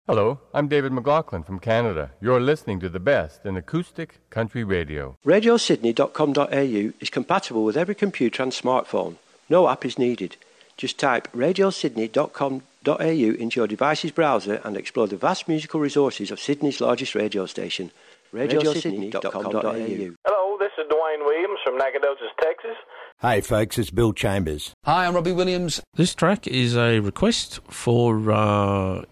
Hello, I'm David McLaughlin from Canada. You're listening to the best in acoustic country radio. RadioSydney.com.au is compatible with every computer and smartphone. No app is needed. Just type RadioSydney.com.au into your device's browser and explore the vast musical resources of Sydney's largest radio station. RadioSydney.com.au. Hello, this is Dwayne Williams from Nacogdoches, Texas. Hey folks, it's Bill Chambers. Hi, I'm Robbie Williams. This track is a request for